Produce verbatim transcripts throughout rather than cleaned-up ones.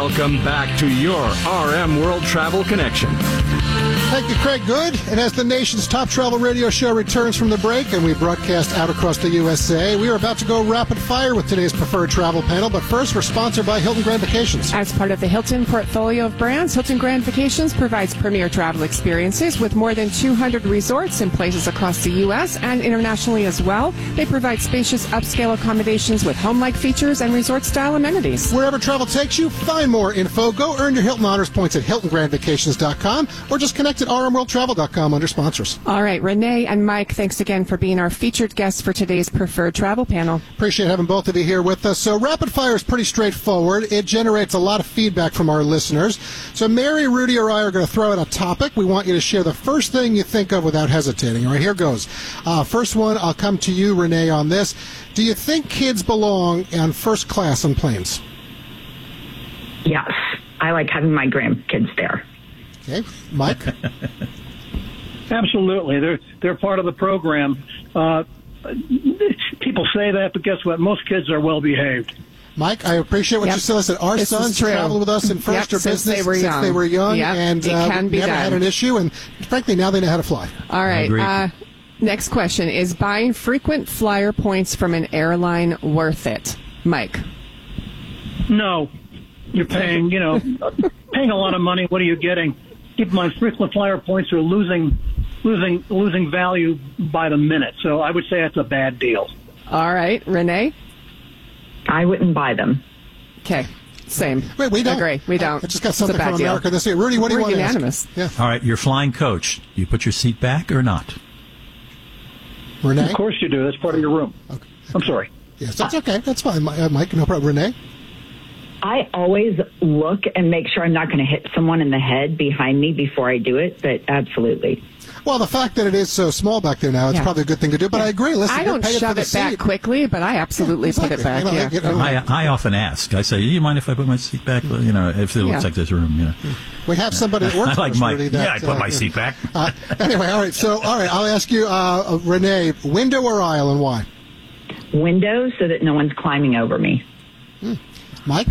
Welcome back to your R M World Travel Connection. Thank you, Craig Good. And as the nation's top travel radio show returns from the break and we broadcast out across the U S A, we are about to go rapid fire with today's preferred travel panel. But first, we're sponsored by Hilton Grand Vacations. As part of the Hilton portfolio of brands, Hilton Grand Vacations provides premier travel experiences with more than two hundred resorts in places across the U S and internationally as well. They provide spacious upscale accommodations with home-like features and resort-style amenities. Wherever travel takes you, find more info. Go earn your Hilton Honors points at hilton grand vacations dot com or just connect at r m world travel dot com under sponsors. All right, Renee and Mike, thanks again for being our featured guests for today's preferred travel panel. Appreciate having both of you here with us. So rapid fire is pretty straightforward. It generates a lot of feedback from our listeners. So Mary, Rudy, or I are going to throw out a topic. We want you to share the first thing you think of without hesitating. All right, here goes. Uh, first one, I'll come to you, Renee, on this. Do you think kids belong on first class on planes? Yes. I like having my grandkids there. Okay. Mike? Absolutely. They're they're part of the program. Uh, people say that, but guess what? Most kids are well behaved. Mike, I appreciate what Yep. you said. Listen, our This sons is true. traveled with us in first Yep, or since business they were since young. they were young, Yep, and it uh, can be never done. had an issue. And frankly, now they know how to fly. All right. agree. Uh, next question. Is buying frequent flyer points from an airline worth it? Mike? No, you're paying, you know, paying a lot of money. What are you getting? Keep in mind, frequent flyer points are losing, losing, losing value by the minute. So I would say that's a bad deal. All right. Renee? I wouldn't buy them. Okay. Same. Wait, we don't. Agree. We don't. I just got It's something a bad from deal. America this year. Rudy, what do you We're want unanimous. to ask? Yeah. All right, you're flying coach. You put your seat back or not? Renee? Of course you do. That's part of your room. Okay. I'm sorry. Yes, that's okay. That's fine. Mi- uh, Mike, no problem. Renee? I always look and make sure I'm not going to hit someone in the head behind me before I do it, but absolutely. Well, the fact that it is so small back there now, it's Yeah. probably a good thing to do. But I agree. Listen, I you're don't paying for shove the it back seat. quickly, but I absolutely Yeah, put it back. exactly. You know, Yeah. like, you know, I I often ask. I say, "Do you mind if I put my seat back?" You know, if it looks Yeah. like this room. You know. We have somebody that works I like for us, Mike. Rudy, that, Yeah, I put uh, my seat back. Uh, anyway, all right. So, all right, I'll ask you, uh, uh, Renee, window or aisle, and why? Windows so that no one's climbing over me. Mike?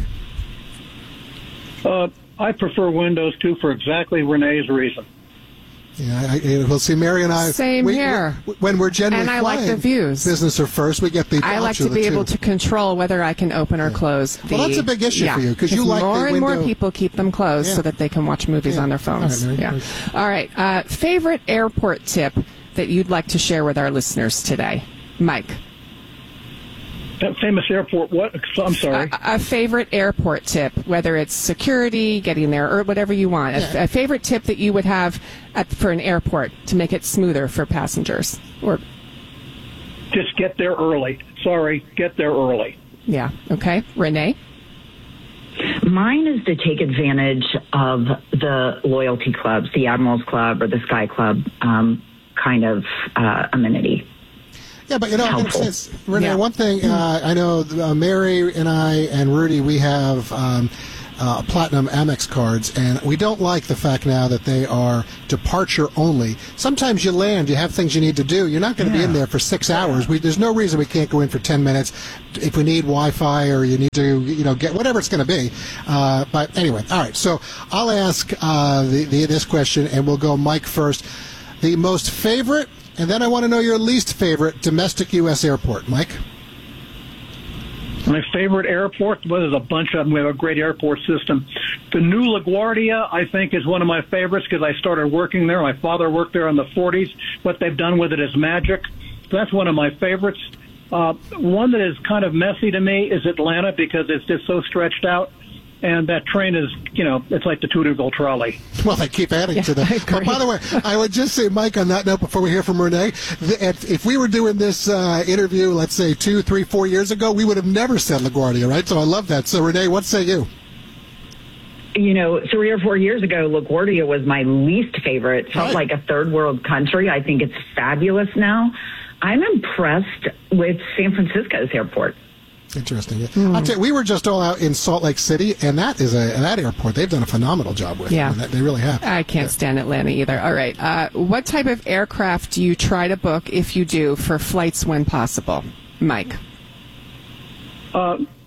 Uh, I prefer windows too for exactly Renee's reason. Yeah, I, I, we'll see. Mary and I. Same we, here. we- when we're generally And I like flying the views. business or first, we get the. I like option to of the be two. able to control whether I can open or close. The, Well, that's a big issue yeah, for you, 'cause you like the more and more window- people keep them closed Yeah. so that they can watch movies Yeah. on their phones. All right, Mary. yeah. All right. Uh, favorite airport tip that you'd like to share with our listeners today, Mike? That famous airport, what? I'm sorry. A, a favorite airport tip, whether it's security, getting there, or whatever you want. A, Yeah. a favorite tip that you would have at, for an airport to make it smoother for passengers. Or Just get there early. Sorry, get there early. yeah. Okay. Renee? Mine is to take advantage of the loyalty clubs, the Admirals Club or the Sky Club um, kind of uh, amenity. Yeah, but you know, Helpful. it's, it's, Renee, Yeah. one thing uh, I know, uh, Mary and I and Rudy, we have um, uh, platinum Amex cards, and we don't like the fact now that they are departure only. Sometimes you land, you have things you need to do. You're not going to be in there for six hours. We, there's no reason we can't go in for ten minutes if we need Wi-Fi or you need to, you know, get whatever it's going to be. Uh, but anyway, all right. So I'll ask uh, the, the, this question, and we'll go Mike first. The most favorite. And then I want to know your least favorite domestic U S airport, Mike. My favorite airport, well, there's a bunch of them. We have a great airport system. The new LaGuardia, I think, is one of my favorites because I started working there. My father worked there in the forties. What they've done with it is magic. So that's one of my favorites. Uh, one that is kind of messy to me is Atlanta because it's just so stretched out. And that train is, you know, it's like the Tudorville trolley. Well, they keep adding Yeah, to that. I agree. But by the way, I would just say, Mike, on that note, before we hear from Renee, that if we were doing this uh, interview, let's say two, three, four years ago, we would have never said LaGuardia, right? So I love that. So, Renee, what say you? You know, three or four years ago, LaGuardia was my least favorite. It felt Right. like a third world country. I think it's fabulous now. I'm impressed with San Francisco's airport. Interesting. Yeah. I'll tell you, we were just all out in Salt Lake City, and that is a that airport they've done a phenomenal job with. Yeah. I mean, that- they really have. I can't stand Atlanta either. All right. Uh, what type of aircraft do you try to book, if you do, for flights when possible? Mike? Uh,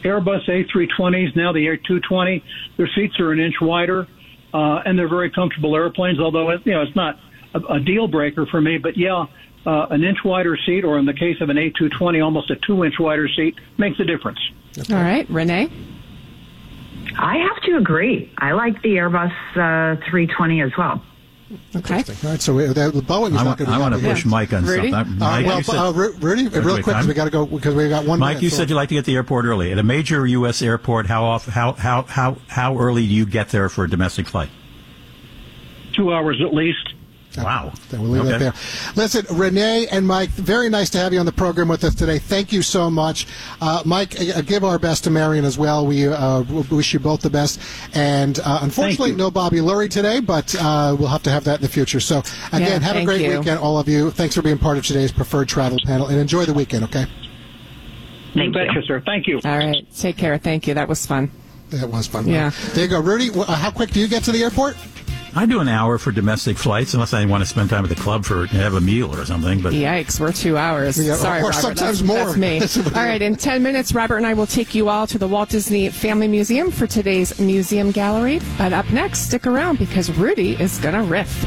Airbus A three twenties, now the A two twenty. Their seats are an inch wider, uh, and they're very comfortable airplanes, although it, you know, it's not a, a deal breaker for me. But, yeah, uh, an inch wider seat, or in the case of an A two twenty, almost a two-inch wider seat, makes a difference. All right. Renee? I have to agree. I like the Airbus uh, three twenty as well. Okay. All right, so we, the, the Boeing is I not want, going to I want to be push Yeah. Mike on Rudy? something. Uh, Mike, well, you said, uh, Ru- Rudy, Wait, real wait, quick, because time? we got to go, because we got one Mike, minute. you so- said you like to get to the airport early. At a major U S airport, how off, how how how how early do you get there for a domestic flight? Two hours at least. Wow. Then we'll leave Okay. it there. Listen, Renee and Mike, very nice to have you on the program with us today. Thank you so much. Uh, Mike, uh, give our best to Marion as well. We uh, wish you both the best. And uh, unfortunately, you. no Bobby Lurie today, but uh, we'll have to have that in the future. So, again, Yeah, have a thank great you. weekend, all of you. Thanks for being part of today's Preferred Travel Panel, and enjoy the weekend, okay? You Thank betcha, you. sir. Thank you. All right. Take care. Thank you. That was fun. That was fun. Yeah. There you go. Rudy, wh- how quick do you get to the airport? I do an hour for domestic flights, unless I want to spend time at the club for have a meal or something. But Yikes, we're two hours. Yeah, Sorry, or Robert. sometimes that's, more. That's me. All right, in ten minutes, Robert and I will take you all to the Walt Disney Family Museum for today's museum gallery. But up next, stick around because Rudy is going to riff.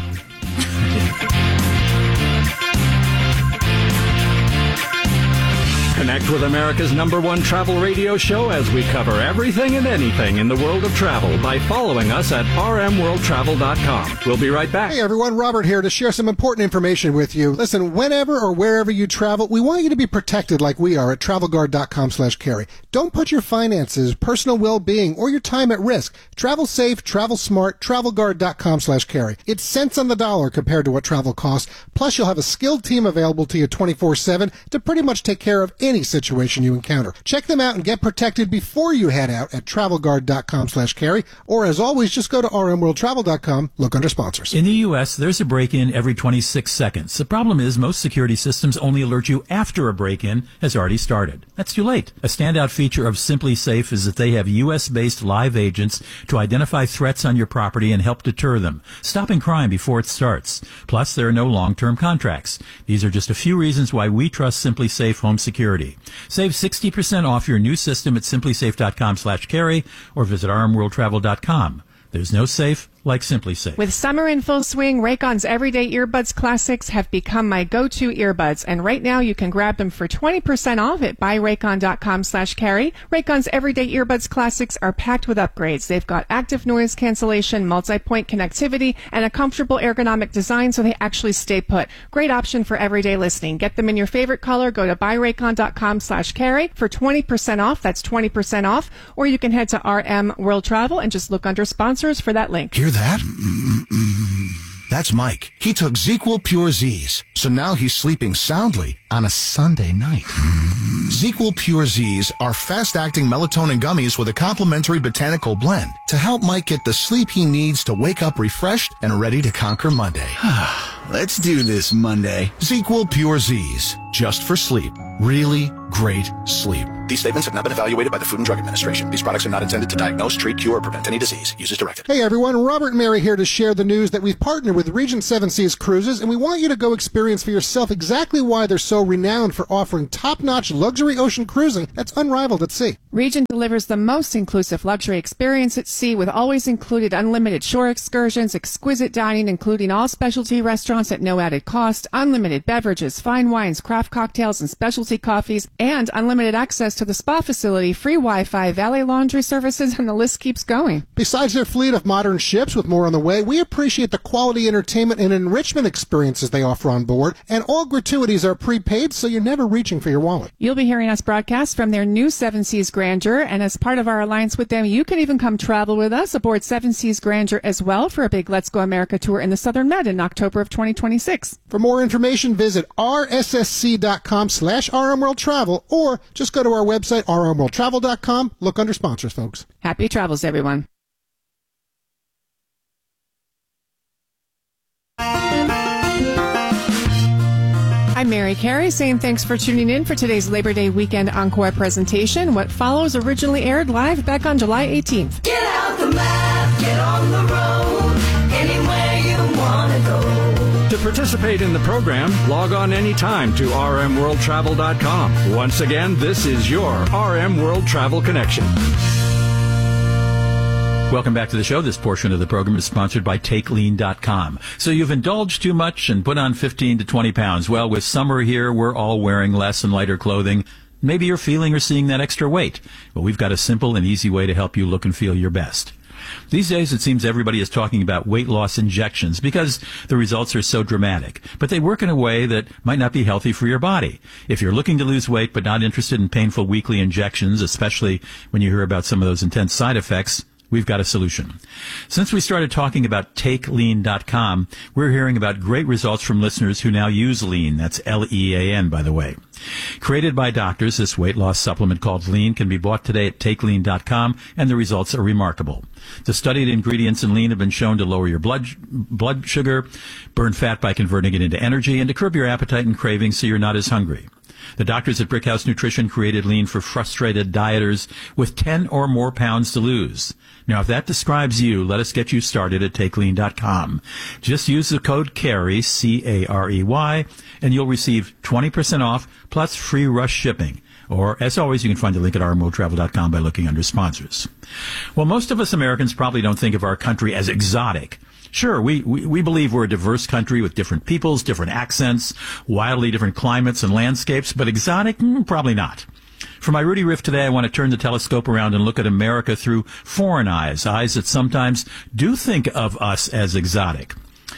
Connect with America's number one travel radio show as we cover everything and anything in the world of travel by following us at r m world travel dot com. We'll be right back. Hey everyone, Robert here to share some important information with you. Listen, whenever or wherever you travel, we want you to be protected like we are at travel guard dot com slash carry. Don't put your finances, personal well-being, or your time at risk. Travel safe, travel smart, travel guard dot com slash carry. It's cents on the dollar compared to what travel costs. Plus, you'll have a skilled team available to you twenty-four seven to pretty much take care of any situation you encounter. Check them out and get protected before you head out at travel guard dot com slash carry. Or as always, just go to r m world travel dot com, look under sponsors. in the U S, there's a break-in every twenty-six seconds. The problem is most security systems only alert you after a break-in has already started. That's too late. A standout feature of Simply Safe is that they have U S-based live agents to identify threats on your property and help deter them, stopping crime before it starts. Plus, there are no long-term contracts. These are just a few reasons why we trust Simply Safe Home Security. Save sixty percent off your new system at simply safe dot com slash carry or visit r m world travel dot com. There's no safe like Simply Safe. With summer in full swing, Raycon's Everyday Earbuds Classics have become my go-to earbuds, and right now you can grab them for twenty percent off at buy raycon dot com slash carry. Raycon's Everyday Earbuds Classics are packed with upgrades. They've got active noise cancellation, multi-point connectivity, and a comfortable ergonomic design so they actually stay put. Great option for everyday listening. Get them in your favorite color. Go to buy raycon dot com slash carry for twenty percent off. That's twenty percent off. Or you can head to R M World Travel and just look under sponsors for that link. Hear that? That's Mike. He took ZzzQuil Pure Z's, so now he's sleeping soundly on a Sunday night. ZzzQuil Pure Z's are fast-acting melatonin gummies with a complementary botanical blend to help Mike get the sleep he needs to wake up refreshed and ready to conquer Monday. Let's do this Monday. ZzzQuil Pure Z's, just for sleep. Really great sleep. These statements have not been evaluated by the Food and Drug Administration. These products are not intended to diagnose, treat, cure, or prevent any disease. Use as directed. Hey everyone, Robert and Mary here to share the news that we've partnered with Regent Seven Seas Cruises, and we want you to go experience for yourself exactly why they're so renowned for offering top-notch luxury ocean cruising that's unrivaled at sea. Regent delivers the most inclusive luxury experience at sea with always included unlimited shore excursions, exquisite dining, including all specialty restaurants at no added cost, unlimited beverages, fine wines, craft cocktails, and specialty coffees, and unlimited access to the spa facility, free Wi-Fi, valet laundry services, and the list keeps going. Besides their fleet of modern ships with more on the way, we appreciate the quality entertainment and enrichment experiences they offer on board, and all gratuities are prepaid, so you're never reaching for your wallet. You'll be hearing us broadcast from their new Seven Seas Grandeur, and as part of our alliance with them, you can even come travel with us aboard Seven Seas Grandeur as well for a big Let's Go America tour in the Southern Med in October of twenty twenty-six. For more information, visit r s s c dot com slash r m world travel, or just go to our website, r m world travel dot com. Look under sponsors, folks. Happy travels, everyone. I'm Mary Carey saying thanks for tuning in for today's Labor Day Weekend Encore presentation. What follows originally aired live back on July eighteenth. Get out the map, get on the road, anywhere you want to go. To participate in the program, log on anytime to r m world travel dot com. Once again, this is your R M World Travel Connection. Welcome back to the show. This portion of the program is sponsored by take lean dot com. So you've indulged too much and put on fifteen to twenty pounds. Well, with summer here, we're all wearing less and lighter clothing. Maybe you're feeling or seeing that extra weight. Well, we've got a simple and easy way to help you look and feel your best. These days, it seems everybody is talking about weight loss injections because the results are so dramatic. But they work in a way that might not be healthy for your body. If you're looking to lose weight but not interested in painful weekly injections, especially when you hear about some of those intense side effects, we've got a solution. Since we started talking about take lean dot com, we're hearing about great results from listeners who now use Lean. That's L E A N, by the way. Created by doctors, this weight loss supplement called Lean can be bought today at take lean dot com, and the results are remarkable. The studied ingredients in Lean have been shown to lower your blood blood sugar, burn fat by converting it into energy, and to curb your appetite and cravings so you're not as hungry. The doctors at Brickhouse Nutrition created Lean for frustrated dieters with ten or more pounds to lose. Now, if that describes you, let us get you started at take lean dot com. Just use the code CAREY, C A R E Y, and you'll receive twenty percent off plus free rush shipping. Or, as always, you can find the link at r m world travel dot com by looking under sponsors. Well, most of us Americans probably don't think of our country as exotic. Sure, we, we, we believe we're a diverse country with different peoples, different accents, wildly different climates and landscapes, but exotic? Mm, probably not. For my Rudy Riff today, I want to turn the telescope around and look at America through foreign eyes, eyes that sometimes do think of us as exotic.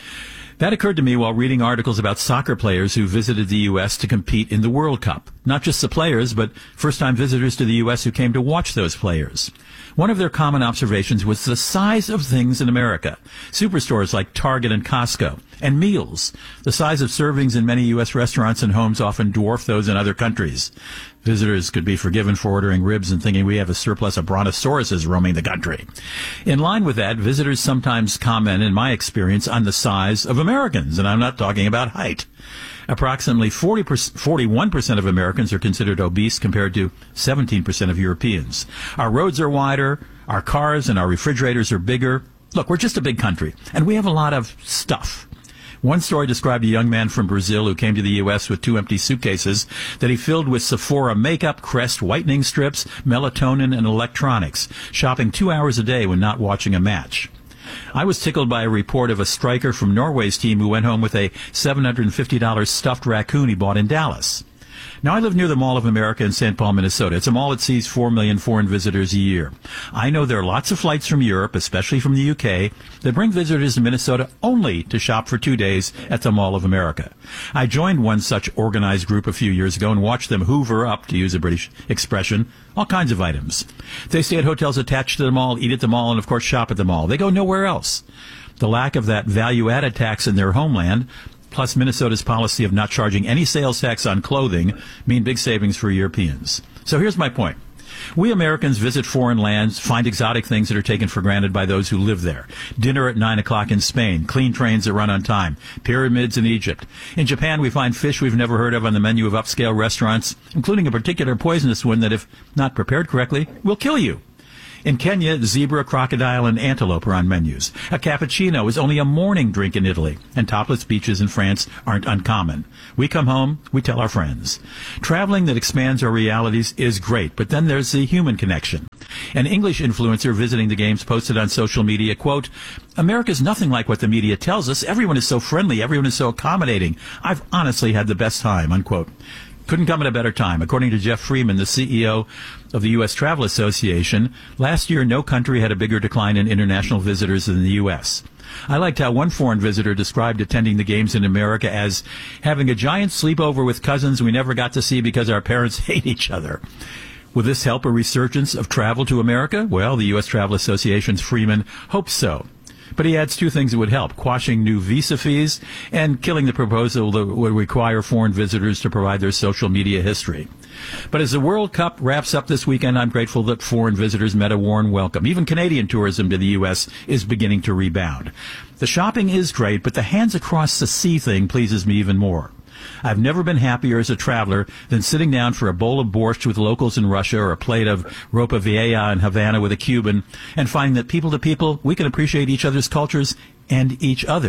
That occurred to me while reading articles about soccer players who visited the U S to compete in the World Cup. Not just the players, but first-time visitors to the U S who came to watch those players. One of their common observations was the size of things in America. Superstores like Target and Costco. And meals. The size of servings in many U S restaurants and homes often dwarf those in other countries. Visitors could be forgiven for ordering ribs and thinking we have a surplus of brontosauruses roaming the country. In line with that, visitors sometimes comment, in my experience, on the size of Americans, and I'm not talking about height. Approximately forty percent, forty-one percent of Americans are considered obese compared to seventeen percent of Europeans. Our roads are wider, our cars and our refrigerators are bigger. Look, we're just a big country, and we have a lot of stuff. One story described a young man from Brazil who came to the U S with two empty suitcases that he filled with Sephora makeup, Crest whitening strips, melatonin, and electronics, shopping two hours a day when not watching a match. I was tickled by a report of a striker from Norway's team who went home with a seven hundred fifty dollars stuffed raccoon he bought in Dallas. Now, I live near the Mall of America in Saint Paul, Minnesota. It's a mall that sees four million foreign visitors a year. I know there are lots of flights from Europe, especially from the U K, that bring visitors to Minnesota only to shop for two days at the Mall of America. I joined one such organized group a few years ago and watched them hoover up, to use a British expression, all kinds of items. They stay at hotels attached to the mall, eat at the mall, and, of course, shop at the mall. They go nowhere else. The lack of that value-added tax in their homeland, plus Minnesota's policy of not charging any sales tax on clothing, mean big savings for Europeans. So here's my point. We Americans visit foreign lands, find exotic things that are taken for granted by those who live there. Dinner at nine o'clock in Spain, clean trains that run on time, pyramids in Egypt. In Japan, we find fish we've never heard of on the menu of upscale restaurants, including a particular poisonous one that, if not prepared correctly, will kill you. In Kenya, zebra, crocodile, and antelope are on menus. A cappuccino is only a morning drink in Italy, and topless beaches in France aren't uncommon. We come home, we tell our friends. Traveling that expands our realities is great, but then there's the human connection. An English influencer visiting the games posted on social media, quote, "America's nothing like what the media tells us. Everyone is so friendly. Everyone is so accommodating. I've honestly had the best time," unquote. Couldn't come at a better time. According to Jeff Freeman, the C E O of the U S Travel Association, last year no country had a bigger decline in international visitors than the U S. I liked how one foreign visitor described attending the games in America as having a giant sleepover with cousins we never got to see because our parents hate each other. Will this help a resurgence of travel to America? Well, the U S Travel Association's Freeman hopes so. But he adds two things that would help: quashing new visa fees and killing the proposal that would require foreign visitors to provide their social media history. But as the World Cup wraps up this weekend, I'm grateful that foreign visitors met a warm welcome. Even Canadian tourism to the U S is beginning to rebound. The shopping is great, but the hands across the sea thing pleases me even more. I've never been happier as a traveler than sitting down for a bowl of borscht with locals in Russia or a plate of ropa vieja in Havana with a Cuban and finding that people to people, we can appreciate each other's cultures and each other.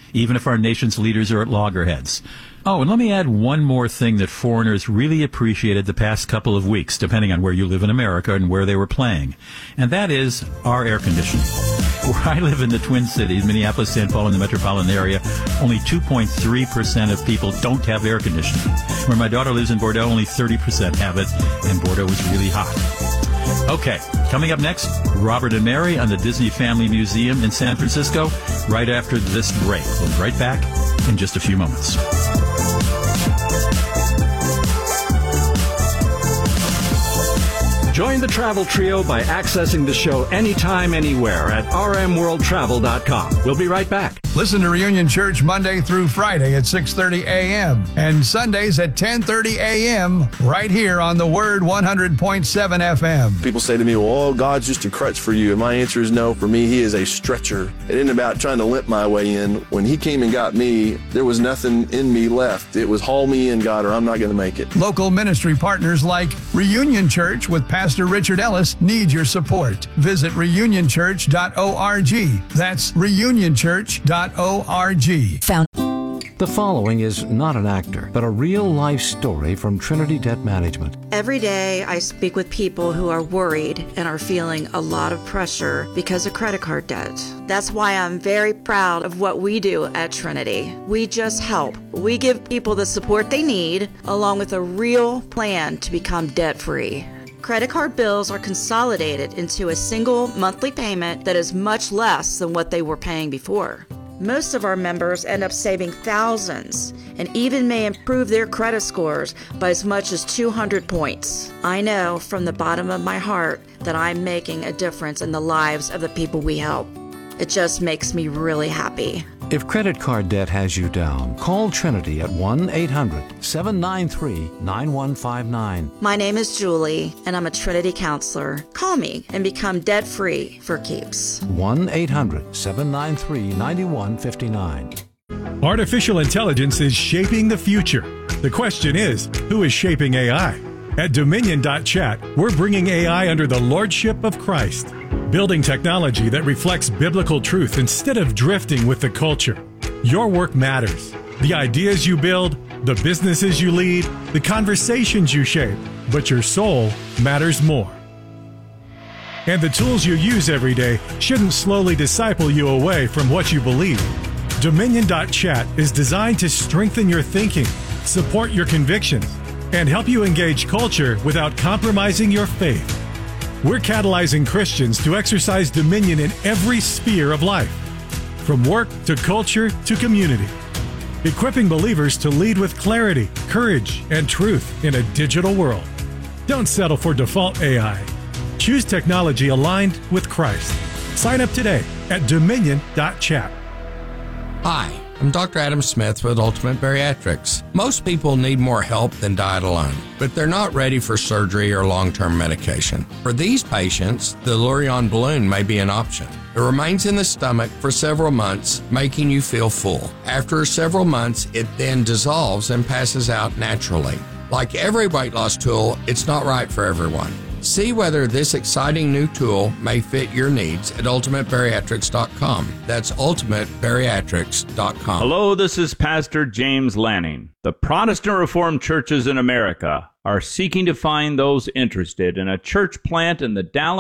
even if our nation's leaders are at loggerheads. Oh, and let me add one more thing that foreigners really appreciated the past couple of weeks, depending on where you live in America and where they were playing. And that is our air conditioning. Where I live in the Twin Cities, Minneapolis, Saint Paul, and the metropolitan area, only two point three percent of people don't have air conditioning. Where my daughter lives in Bordeaux, only thirty percent have it, and Bordeaux is really hot. Okay, coming up next, Robert and Mary on the Disney Family Museum in San Francisco, right after this break. We'll be right back in just a few moments. Join the Travel Trio by accessing the show anytime, anywhere at r m world travel dot com. We'll be right back. Listen to Reunion Church Monday through Friday at six thirty a.m. and Sundays at ten thirty a.m. right here on the Word one hundred point seven F M. People say to me, well, oh, God's just a crutch for you. And my answer is no. For me, He is a stretcher. It isn't about trying to limp my way in. When He came and got me, there was nothing in me left. It was haul me in, God, or I'm not going to make it. Local ministry partners like Reunion Church with Pastor Richard Ellis need your support. Visit reunion church dot org. That's reunion church dot org. Found. The following is not an actor, but a real-life story from Trinity Debt Management. Every day I speak with people who are worried and are feeling a lot of pressure because of credit card debt. That's why I'm very proud of what we do at Trinity. We just help. We give people the support they need, along with a real plan to become debt-free. Credit card bills are consolidated into a single monthly payment that is much less than what they were paying before. Most of our members end up saving thousands and even may improve their credit scores by as much as two hundred points. I know from the bottom of my heart that I'm making a difference in the lives of the people we help. It just makes me really happy. If credit card debt has you down, call Trinity at one eight hundred seven nine three nine one five nine. My name is Julie, and I'm a Trinity counselor. Call me and become debt-free for keeps. one eight hundred seven nine three nine one five nine. Artificial intelligence is shaping the future. The question is, who is shaping A I? At Dominion dot chat, we're bringing A I under the lordship of Christ, building technology that reflects biblical truth instead of drifting with the culture. Your work matters. The ideas you build, the businesses you lead, the conversations you shape, but your soul matters more. And the tools you use every day shouldn't slowly disciple you away from what you believe. Dominion dot chat is designed to strengthen your thinking, support your convictions, and help you engage culture without compromising your faith. We're catalyzing Christians to exercise dominion in every sphere of life, from work to culture to community, equipping believers to lead with clarity, courage, and truth in a digital world. Don't settle for default A I. Choose technology aligned with Christ. Sign up today at Dominion dot chat. Hi, I'm Doctor Adam Smith with Ultimate Bariatrics. Most people need more help than diet alone, but they're not ready for surgery or long-term medication. For these patients, the Lurion balloon may be an option. It remains in the stomach for several months, making you feel full. After several months, it then dissolves and passes out naturally. Like every weight loss tool, it's not right for everyone. See whether this exciting new tool may fit your needs at ultimate bariatrics dot com. That's ultimate bariatrics dot com. Hello, this is Pastor James Lanning. The Protestant Reformed churches in America are seeking to find those interested in a church plant in the Dallas